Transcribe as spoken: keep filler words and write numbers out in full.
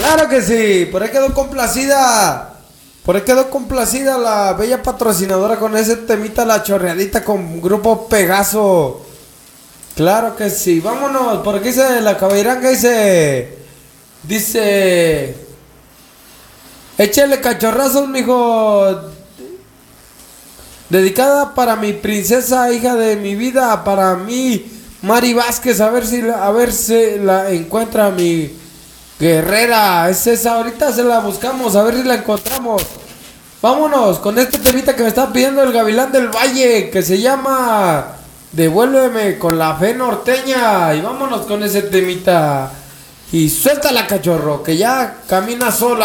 Claro que sí, por ahí quedó complacida. Por ahí quedó complacida la bella patrocinadora con ese temita, la chorreadita con Grupo Pegaso. Claro que sí, vámonos, por aquí dice la caballeranga, dice, dice, échale cachorrazos, mijo, dedicada para mi princesa, hija de mi vida, para mí, Mari Vázquez, a ver si, la- a ver si la encuentra mi guerrera, es esa, ahorita se la buscamos, a ver si la encontramos. Vámonos con este temita que me está pidiendo el Gavilán del Valle, que se llama Devuélveme con la fe norteña. Y vámonos con ese temita. Y suéltala, cachorro, que ya camina sola.